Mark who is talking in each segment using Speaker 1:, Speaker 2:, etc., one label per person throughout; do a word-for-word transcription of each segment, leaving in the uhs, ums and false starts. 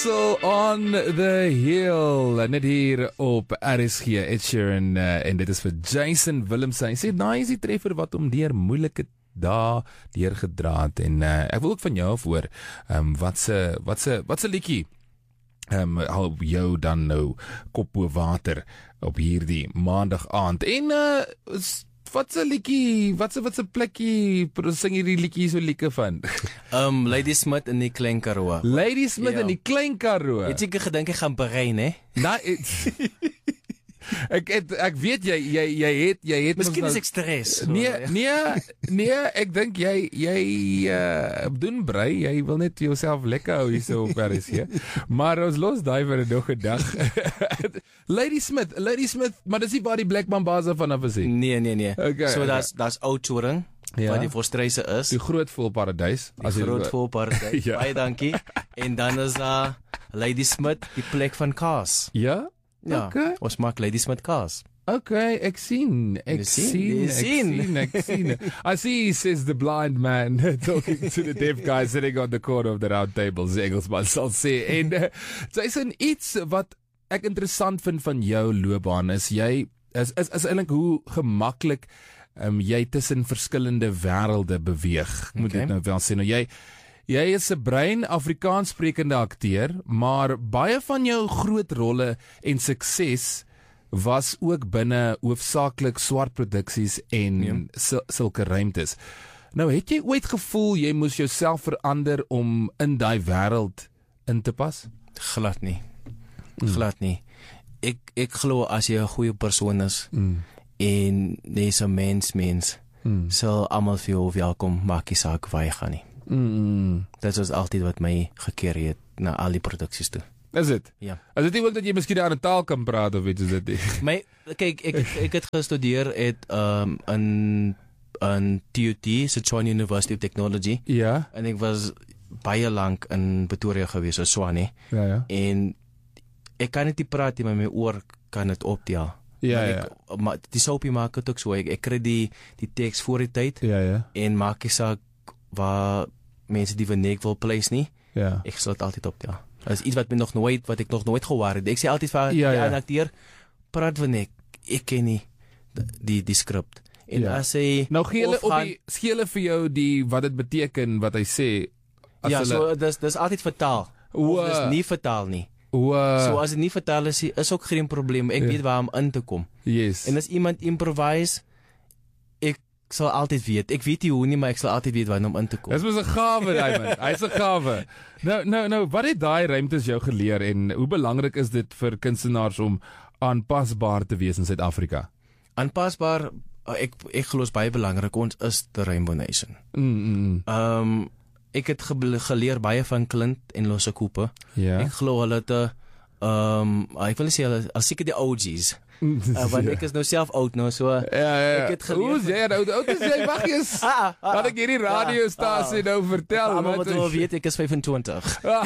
Speaker 1: So on the hill, net hier op R S G, Ed Sheeran, uh, en dit is vir Jason Willemse. Hy sê, nou is die treffer wat om deur moeilike dae deurgedra het, en uh, ek wil ook van jou af hoor, um, wat se, wat se, wat se liedjie um, hou jou dan nou kop bo water op hierdie maandag aand, en uh, wat se liedjie, wat se, wat se plekkie sing hierdie liedjie so lieke van?
Speaker 2: Um, Lady Smith in die Klein Karoo.
Speaker 1: Lady Smith ja. in die Klein Karoo.
Speaker 2: Het ek gedink ek gaan berein, hè?
Speaker 1: Nou, ek, ek, ek weet jy, jy, jy het, jy het
Speaker 2: Miskien is ek stres.
Speaker 1: Nee, nee, nee, ek dink jy, jy uh, doen brei, jy wil net jouself lekker hou hier so op R S G. Maar ons los daai vir nog 'n dag. Lady Smith, Lady Smith, maar dis nie waar die Black Mambaza vanaf is nie.
Speaker 2: Nee, nee, nee.
Speaker 1: Okay,
Speaker 2: so
Speaker 1: okay.
Speaker 2: daar's daar's Oudtshoorn, ja. Wat die Volstruise is.
Speaker 1: Die Groot Voelparadys.
Speaker 2: Die Groot Voelparadys. Ja. Baie dankie. En dan is daar Lady Smith, die plek van kaas.
Speaker 1: Ja?
Speaker 2: Ja,
Speaker 1: okay.
Speaker 2: Ons maak Lady Smith kaas.
Speaker 1: Okay, ek sien, ek sien, ek sien, ek sien. I see, says the blind man, talking to the deaf guy sitting on the corner of the round table, Engelsman sal sê. En uh, Jason, iets wat ek interessant vind van jou loopbaan is, jy, is, is, is eintlik hoe gemaklik um, jy tussen verskillende wêrelde beweeg, moet
Speaker 2: okay.
Speaker 1: ek nou wel sê. Nou jy, Jy is 'n brein Afrikaans sprekende akteur, maar baie van jou groot rolle en sukses was ook binne hoofsaaklik swart produksies en ja. sul- sulke ruimtes. Nou, het jy ooit gevoel jy moes jouself verander om in daai wêreld in te pas?
Speaker 2: Glad nie. Glad nie. Ek ek glo as jy 'n goeie persoon is mm. en jy's 'n mens mens, mm. sal almal vir jou welkom maak, nie saak waar jy gaan nie.
Speaker 1: Mm.
Speaker 2: Dit was altyd wat my gekeer het na al die produksies toe.
Speaker 1: Is dit?
Speaker 2: Ja.
Speaker 1: Is dit nie ook dat jy miskien 'n ander taal kan praat of iets is dit nie?
Speaker 2: My kyk, ek ek het gestudeer het um in in T U T, Sichuan University of Technology.
Speaker 1: Ja.
Speaker 2: En ek was baie lank in Pretoria gewees, so Swane.
Speaker 1: Ja, ja.
Speaker 2: En ek kan net nie praat nie, maar my oor kan dit optel.
Speaker 1: Ja,
Speaker 2: maar
Speaker 1: ja.
Speaker 2: Ek, maar die soapie maak het ook so, ek, ek kry die die teks voor die tyd.
Speaker 1: Ja, ja.
Speaker 2: En maak ek saak waar mense die van ek wil place nie.
Speaker 1: Ja.
Speaker 2: Ek sal dit altyd op, ja. Dat is iets wat my nog nooit, wat ek nog nooit gehoor het. Ek sê altyd vir
Speaker 1: ja,
Speaker 2: die
Speaker 1: ja.
Speaker 2: acteur, praat van ek, ek ken nie die, die script. En
Speaker 1: ja.
Speaker 2: as hy...
Speaker 1: Nou gee hulle op die, skele vir jou die, wat het beteken, wat hy sê.
Speaker 2: Ja,
Speaker 1: hulle,
Speaker 2: so, dis, dis altyd vertaal.
Speaker 1: Oe,
Speaker 2: of dis nie vertaal nie.
Speaker 1: Oe,
Speaker 2: so as dit nie vertaal is, is ook geen probleem. Ek ja. weet waar om in te kom.
Speaker 1: Yes.
Speaker 2: En as iemand improvise, ek sal altyd weet. Ek weet nie hoe nie, maar ek sal altyd weet waar om in te kom.
Speaker 1: Dis mos 'n gawe, Raymond. Hy's 'n gawe. Nou, nou, nou, wat het daai ruimtes jou geleer en hoe belangrik is dit vir kunstenaars om aanpasbaar te wees in Suid-Afrika?
Speaker 2: Aanpasbaar, ek ek glo is baie belangrik. Ons is the Rainbow Nation.
Speaker 1: Mm. mm.
Speaker 2: Um ek het ge- geleer baie van Clint en Losse Cooper.
Speaker 1: Ja.
Speaker 2: Ek glo hulle het 'n um ek wil nie sê hulle as seker die O Gs. Uh, want ek is nou self oud nou, so
Speaker 1: ja, ja.
Speaker 2: ek het geleer.
Speaker 1: Hoe sê jy, oud is jy, wag eens.
Speaker 2: Ah, ah,
Speaker 1: Laat ek hierdie radiostasie nou vertel.
Speaker 2: Maar wat wil weet, ek is vyfentwintig.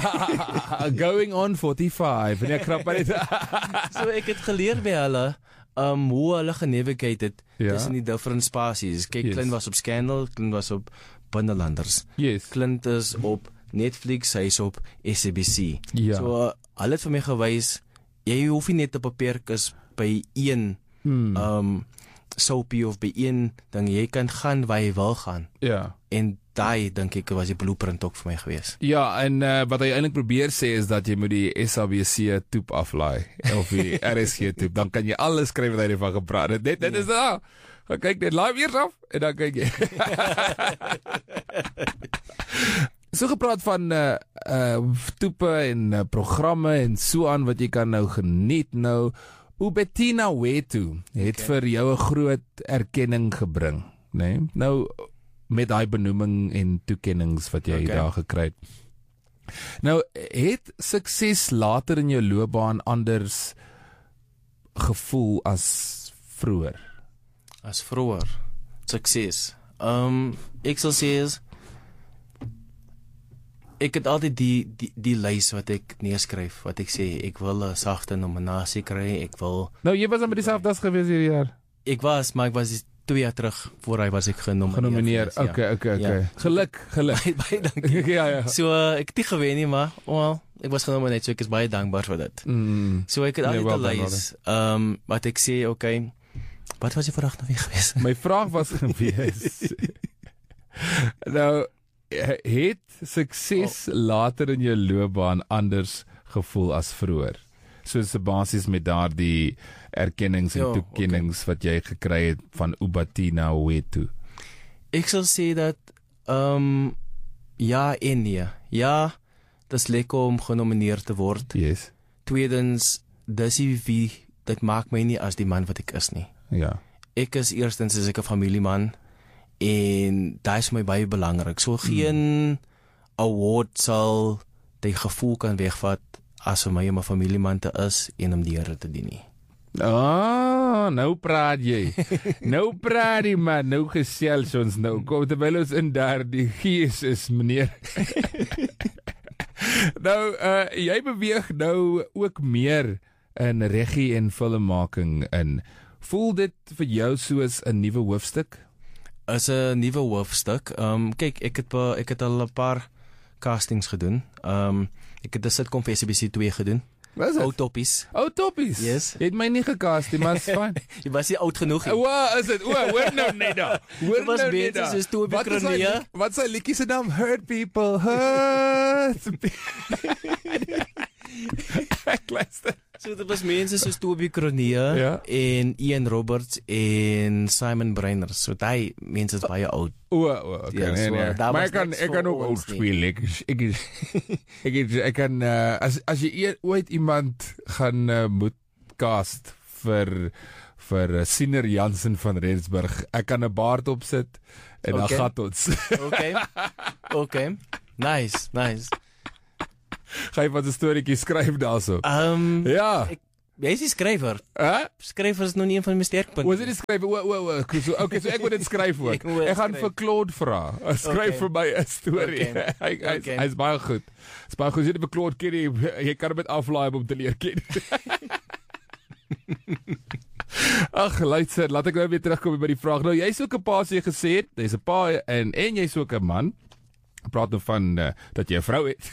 Speaker 1: Going on forty-five. Nee, krap maar net.
Speaker 2: So ek het geleer by hulle um hoe hulle genavigate het
Speaker 1: Ja.
Speaker 2: tussen die different spasies. Kyk,
Speaker 1: Yes.
Speaker 2: Clint was op Scandal, Clint was op Binnelanders.
Speaker 1: Yes.
Speaker 2: Clint is op Netflix, hy is op S A B C.
Speaker 1: Ja.
Speaker 2: So uh, hulle het vir my gewys, jy hoef nie net te beperk is by een
Speaker 1: Hmm.
Speaker 2: um soapie of by een ding, jy kan gaan waar jy wil gaan.
Speaker 1: Ja.
Speaker 2: En daai dink ek was die blueprint ook vir my gewees.
Speaker 1: Ja, en uh, wat hy eintlik probeer sê is dat jy moet die S A B C toep aflaai of die R S G toep, dan kan jy alles skryf wat hy ervan gepraat het. Dit dit is daar. Gaan kyk net live eers af en dan kyk jy. So gepraat van uh, uh toepe en uh, programme en so aan wat jy kan nou geniet nou. Bettina Wetu het okay. vir jou 'n groot erkenning gebring, né? Nee? Nou met daai benoeming en toekennings wat jy okay. daar gekry het. Nou het sukses later in jou loopbaan anders gevoel as vroeër?
Speaker 2: As vroeër. Sukses. Um ek sal sê is ek het altyd die die die lys wat ek neerskryf, wat ek sê ek wil 'n sagte nominasie kry, ek wil.
Speaker 1: Nou jy was dan met dieselfde as gewees hierdie jaar.
Speaker 2: Ek was, maar ek was twee jaar terug voor hy was ek genomineer.
Speaker 1: Genomineer.
Speaker 2: Ja.
Speaker 1: Okay, okay, okay.
Speaker 2: Ja.
Speaker 1: Geluk, geluk.
Speaker 2: Baie baie dankie.
Speaker 1: ja, ja.
Speaker 2: So uh, ek het nie gewen nie, maar wel ek was genomineerd, so ek is baie dankbaar vir dit.
Speaker 1: Mm.
Speaker 2: So ek het
Speaker 1: Nee,
Speaker 2: altyd
Speaker 1: well
Speaker 2: een
Speaker 1: done,
Speaker 2: lys, um, wat ek sê, okay, wat was die vraag nou weer geweest?
Speaker 1: My vraag was gewees. Nou, het sukses oh. later in jou loopbaan anders gevoel as vroeër? Soos basies met daardie erkennings en
Speaker 2: Jo,
Speaker 1: toekennings okay. wat jy gekry het van Ubatina Wetu.
Speaker 2: Ek sal sê dat, um, ja en nee. Ja, dit is lekker om genomineerd te word.
Speaker 1: Yes.
Speaker 2: Tweedens, dis nie wie, dit maak my nie as die man wat ek is nie.
Speaker 1: Ja.
Speaker 2: Ek is eerstens is ek 'n familieman en dit is vir my baie belangrik. So geen mm. award sal die gevoel kan wegvat as vir my om 'n familieman te is en om die Here te dien nie.
Speaker 1: Ah, nou praat jy. Nou praat jy man, nou gesels ons nou. Kom terwyl ons in daardie gees is, meneer. Nou, uh, jy beweeg nou ook meer in reggie en filmmaking in. Voel dit vir jou soos 'n nuwe hoofstuk?
Speaker 2: Is 'n nuwe hoofstuk. Um kyk, ek het pa, ek het al 'n paar castings gedoen. Um ek het 'n sitcom vir S A B C twee gedoen.
Speaker 1: Wat is dit?
Speaker 2: Outoppies.
Speaker 1: Outoppies?
Speaker 2: Yes.
Speaker 1: Jy het my nie gecast nie, maar is fyn.
Speaker 2: Jy was nie oud genoeg nie.
Speaker 1: Wow, is dit? O, hoor nou net daar. Hoor
Speaker 2: Dit was
Speaker 1: nou net
Speaker 2: beter
Speaker 1: daar.
Speaker 2: soos Toby
Speaker 1: Wat is sy
Speaker 2: Kroneer.
Speaker 1: lied- Wat is sy liedjie se naam? Hurt people, hurt people. Ek luister.
Speaker 2: So dit was mense soos Toby Kroneer
Speaker 1: Ja.
Speaker 2: en Ian Roberts en Simon Brenner. So daai mense is baie oud.
Speaker 1: O, o, okay.
Speaker 2: Ja,
Speaker 1: nee,
Speaker 2: so,
Speaker 1: nee.
Speaker 2: daar
Speaker 1: Maar
Speaker 2: was
Speaker 1: ek kan
Speaker 2: niks
Speaker 1: ek kan
Speaker 2: vir
Speaker 1: ook oud
Speaker 2: ons nie.
Speaker 1: speel. Ek is ek is ek is, ek kan uh, as as jy eer, ooit iemand gaan uh, moet cast vir vir uh, Siener Jansen van Rensburg. Ek kan 'n baard opsit en dan
Speaker 2: Okay.
Speaker 1: gat ons.
Speaker 2: Okay. Okay. Nice, nice.
Speaker 1: Gaan jy wat 'n storieetjie skryf daarso?
Speaker 2: Um
Speaker 1: Ja.
Speaker 2: ek jy is die skrywer.
Speaker 1: Hæ?
Speaker 2: Skrywer is nog nie een van my sterkpunte.
Speaker 1: Was dit die skryf? O, o, o. So, okay, so ek moet dit skryf ook.
Speaker 2: Ek moet dit
Speaker 1: Ek gaan
Speaker 2: skryf.
Speaker 1: vir Claude vra. Skryf
Speaker 2: Okay.
Speaker 1: vir my 'n storie.
Speaker 2: Okay.
Speaker 1: Hy hy
Speaker 2: Okay.
Speaker 1: hy's baie goed. Hy's baie goed. Jy vir Claude ken jy, jy kan dit aflaai om te leer ken. Ag, luister, laat ek nou weer terugkom by die vraag. Nou jy's ook 'n pa, so jy gesê het, jy's 'n pa en en jy's ook 'n man. Praat nou van uh, dat jy 'n vrou het.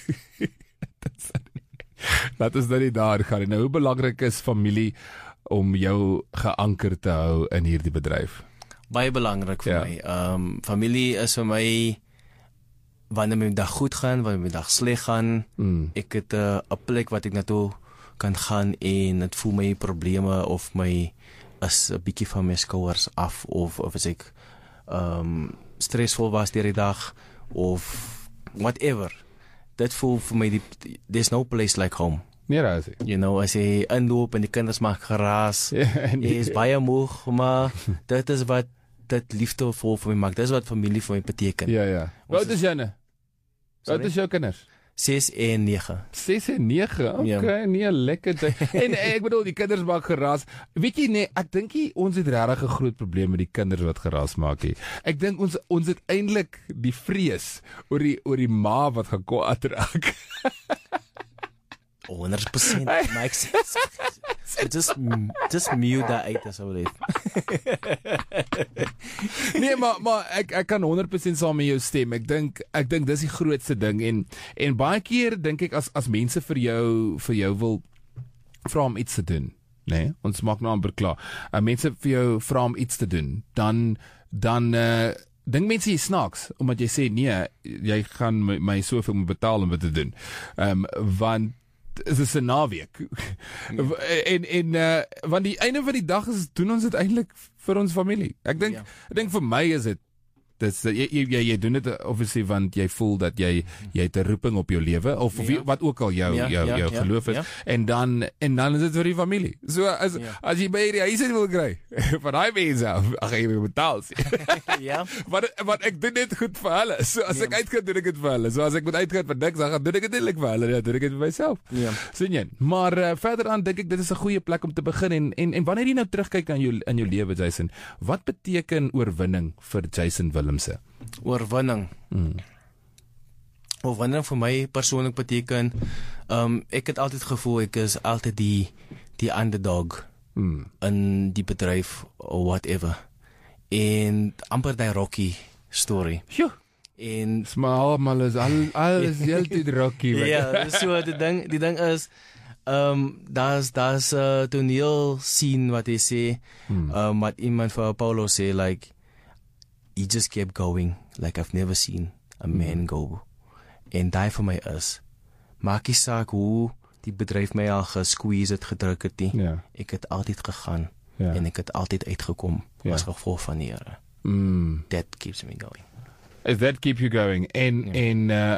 Speaker 1: Laat ons nou nie daar gaan. Nou, hoe belangrik is familie om jou geanker te hou in hierdie bedryf?
Speaker 2: Baie belangrik vir
Speaker 1: Ja.
Speaker 2: my. Um familie is vir my wanneer my dag goed gaan, wanneer my dag sleg gaan.
Speaker 1: Mm.
Speaker 2: Ek het 'n uh, 'n plek wat ek na toe kan gaan en dit voel my probleme of my is 'n bietjie van my skouers af of of as ek um stresvol was deur die dag of whatever. Dit voel vir my die, there's no place like home.
Speaker 1: Nee, daar is hy.
Speaker 2: You know, as jy inloop en die kinders maak geraas.
Speaker 1: Ja, en
Speaker 2: Jy is baie moeg, maar dit is wat dit liefdevol vir my maak. Dit is wat familie vir my beteken.
Speaker 1: Ja, ja. Wat is joune? Wat
Speaker 2: Sorry?
Speaker 1: is jou kinders?
Speaker 2: ses en nege.
Speaker 1: ses en nege. Okay,
Speaker 2: Ja.
Speaker 1: nee, lekker. Te... en ek bedoel die kinders maak geraas. Weet jy nee, ek dink nie ons het regtig 'n groot probleem met die kinders wat geraas maak nie. Ek dink ons ons het eintlik die vrees oor die oor die ma wat gaan kwaad raak.
Speaker 2: honderd persent. Maar ek sê, just, just mute dat uit asseblief.
Speaker 1: Nee, maar maar ek ek kan honderd persent saam met jou stem. Ek dink ek dink dis die grootste ding en en baie keer dink ek as as mense vir jou vir jou wil vra om iets te doen, nê? Nee, ons maak nou amper klaar. Uh, mense vir jou vra om iets te doen, dan dan uh, dink mense jy snaaks omdat jy sê nee, jy gaan my, my soveel moet betaal om dit te doen. Ehm um, want is dit 'n naweek. Nee. En en uh, want die einde van die dag is doen ons dit eintlik vir ons familie. Ek dink
Speaker 2: Ja.
Speaker 1: ek dink vir my is dit dis jy jy, jy, jy doen dit obviously want jy voel dat jy jy het 'n roeping op jou lewe of
Speaker 2: Ja.
Speaker 1: wie, wat ook al jou
Speaker 2: Ja,
Speaker 1: jou,
Speaker 2: ja,
Speaker 1: jou
Speaker 2: ja,
Speaker 1: geloof is
Speaker 2: ja.
Speaker 1: en dan en dan is dit vir die familie. So as
Speaker 2: Ja.
Speaker 1: as jy by die huis wil kry van daai mense af, ag jy moet betaal.
Speaker 2: Ja.
Speaker 1: Want want ek doen dit goed vir hulle. So as
Speaker 2: Ja.
Speaker 1: ek uitgaan doen ek dit vir hulle. So as ek moet uitgaan vir niks, dan gaan doen ek dit eintlik vir hulle. Ja, doen ek dit vir myself.
Speaker 2: Ja.
Speaker 1: Sien jy? Maar uh, verder aan dink ek dit is 'n goeie plek om te begin en en en wanneer jy nou terugkyk aan jou in jou lewe Jason, wat beteken oorwinning vir Jason Willemse?
Speaker 2: Oorwinning.
Speaker 1: Mm.
Speaker 2: Oorwinning vir my persoonlik beteken um ek het altyd gevoel ek is altyd die die underdog
Speaker 1: Mm.
Speaker 2: in die bedryf or whatever. En amper die Rocky story.
Speaker 1: Sjoe.
Speaker 2: En
Speaker 1: smaal maar is al alles heeltyd rokkie.
Speaker 2: ja, so die ding, die ding is um daar's daar's 'n uh, toneel scene wat hy sê, hmm. um wat iemand vir Paulo sê like he just kept going like I've never seen a man hmm. go. En daai vir my is maak nie saak hoe die bedryf my al gesqueeze het, gedruk het nie.
Speaker 1: Ja.
Speaker 2: Ek het altyd gegaan
Speaker 1: ja.
Speaker 2: en ek het altyd uitgekom
Speaker 1: ja.
Speaker 2: as gevolg van die Here.
Speaker 1: Mm.
Speaker 2: That keeps me going.
Speaker 1: Is that keep you going? En ja. en uh,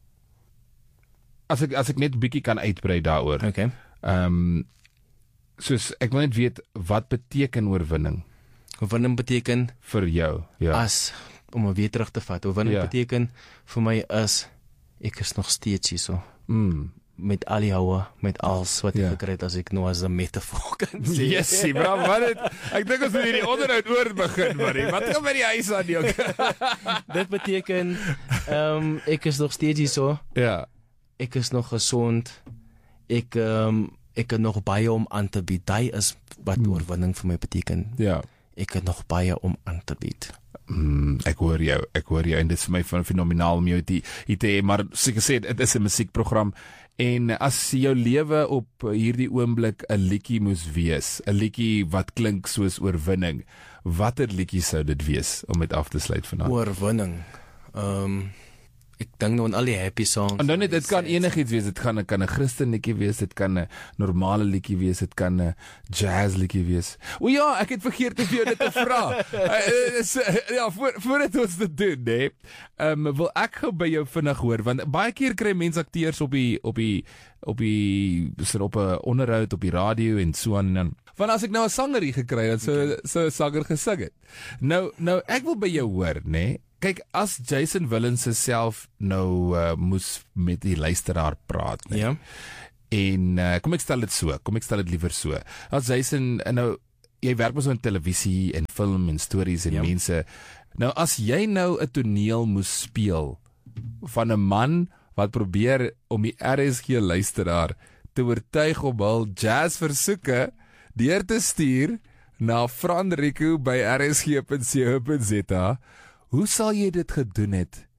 Speaker 1: as ek as ek net 'n bietjie kan uitbrei daaroor.
Speaker 2: Okay.
Speaker 1: Ehm um, soos ek wil net weet wat beteken oorwinning?
Speaker 2: Oorwinning beteken
Speaker 1: vir jou, ja.
Speaker 2: As om hom weer terug te vat. Oorwinning ja. beteken vir my is ek is nog steeds hier so.
Speaker 1: Mm.
Speaker 2: Met al die houe, met alles wat ek ja. gekry het as ek nou as 'n metafoor kan sê.
Speaker 1: Yesie, bro, wat het ek dink ons moet hierdie onderhoud oor begin, maar wat gaan by die huis aan jou?
Speaker 2: Dit beteken ehm um, ek is nog steeds hier so.
Speaker 1: Ja.
Speaker 2: Ek is nog gesond. Ek ehm um, ek het nog baie om aan te bied. Dit is wat mm. oorwinning vir my beteken.
Speaker 1: Ja.
Speaker 2: Ek het nog baie om aan te bied.
Speaker 1: Mm, ek hoor jou, ek hoor jou en dit is vir my fenomenaal om jou te hê, maar soos ek gesê, dit is 'n musiekprogram en as jou lewe op hierdie oomblik 'n liedjie moes wees, 'n liedjie wat klink soos oorwinning, watter liedjie sou dit wees om dit af te sluit vanaand?
Speaker 2: Oorwinning. Ehm um, ek dink nou aan al die happy songs.
Speaker 1: En dan net dit kan enigiets wees, dit kan 'n kan 'n Christen liedjie wees, dit kan 'n normale liedjie wees, dit kan 'n jazz liedjie wees. O ja, ek het vergeet om vir jou dit te vra. uh, ja, voor voordat ons dit doen, né? Ehm um, wil ek gou by jou vinnig hoor want baie keer kry mense akteurs op die op die op die so op 'n onderhoud op die radio en so aan en dan. Want as ek nou 'n sanger hier gekry het, so so 'n sanger gesing het. Nou nou ek wil by jou hoor, né? Kyk, as Jason Willemse self nou uh, moes met die luisteraar praat, nee.
Speaker 2: Ja.
Speaker 1: En uh, kom ek stel dit so, kom ek stel dit liewer so. As Jason nou jy werk mos in televisie en film en stories en ja. mense. Nou as jy nou 'n toneel moes speel van 'n man wat probeer om die R S G luisteraar te oortuig om hul jazzversoeke deur te stuur na Franrico by r s g punt co punt z a. Hoe sal jy dit gedoen het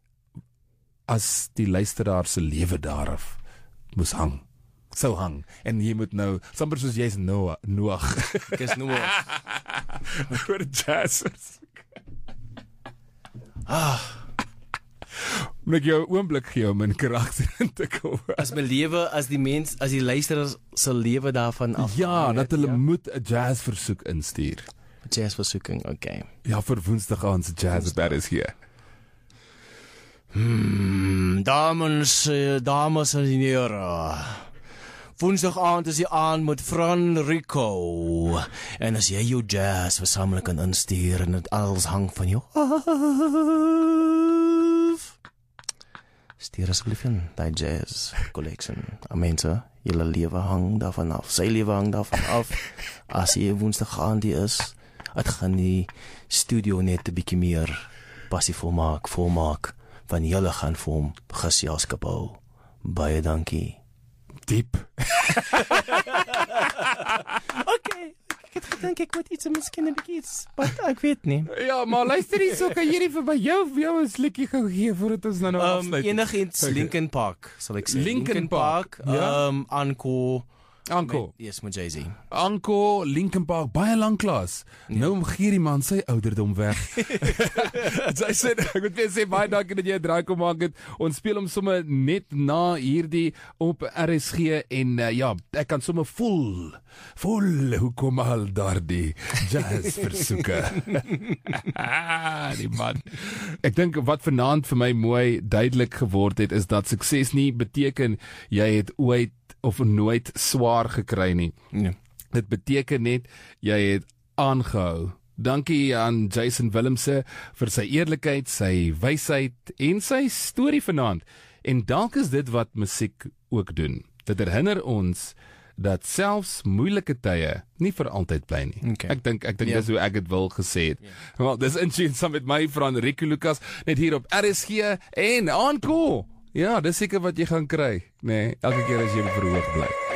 Speaker 1: as die luisteraar se lewe daarop moes hang? Sou hang en jy moet nou sommer soos jy's Noah, Noah.
Speaker 2: Ek is Noah.
Speaker 1: Vir jazz.
Speaker 2: Ah,
Speaker 1: moet jou oomblik gee om in karakter in te kom.
Speaker 2: As my lewe, as die mens, as die luisteraars se lewe daarvan af.
Speaker 1: Ja, dat hulle ja. moet 'n jazz versoek instuur.
Speaker 2: Jazz versoeking, okay.
Speaker 1: Ja, vir Woensdag aand se jazz op R S G.
Speaker 2: Hmm, dames, dames en heren. Woensdag aand is die aand met Franrico. En as jy jou jazz versameling kan instuur en dit alles hang van jou af, stuur asseblief in die jazz collection. Amense, julle lewe hang daarvan af. Sy lewe hang daarvan af. As jy Woensdag aand die is, het gaan die studio net 'n bietjie meer passie volmaak, volmaak, van julle gaan vir hom geselskap hou. Baie dankie.
Speaker 1: Diep.
Speaker 2: Okay, ek het gedink ek moet iets miskien 'n bietjie iets, maar ek weet nie.
Speaker 1: Ja, maar luister hier, so kan jy nie vir my jou jou 'n liedjie gou gee voordat ons nou nou
Speaker 2: um,
Speaker 1: afsluit.
Speaker 2: Enigiets okay. Linkin Park, sal ek sê.
Speaker 1: Linkin Park, ja.
Speaker 2: um, Encore.
Speaker 1: Encore.
Speaker 2: Yes, met Jay-Z.
Speaker 1: Encore, Linkin Park, baie lank klas. Ja. Nou gee die man sy ouderdom weg. Sy sê, ek moet net sê, baie dankie dat jy 'n draai kom maak het. Ons speel hom sommer net na hierdie op R S G en uh, ja, ek kan sommer voel, voel, hoe kom al daardie jazz versoeke. Die man. Ek dink wat vanaand vir my mooi duidelik geword het, is dat sukses nie beteken jy het ooit of nooit swaar gekry nie.
Speaker 2: Ja.
Speaker 1: Dit beteken net jy het aangehou. Dankie aan Jason Willemse vir sy eerlikheid, sy wysheid en sy storie vanaand. En dalk is dit wat musiek ook doen. Dit herinner ons dat selfs moeilike tye nie vir altyd bly nie.
Speaker 2: Okay.
Speaker 1: Ek dink ek dink
Speaker 2: Ja.
Speaker 1: dis hoe ek dit wil gesê het.
Speaker 2: Ja.
Speaker 1: Wel, dis in tune saam met my Franrico Lucas net hier op R S G en Encore. Ja, dis seker wat jy gaan kry, nê, nee, elke keer as jy verhoog bly.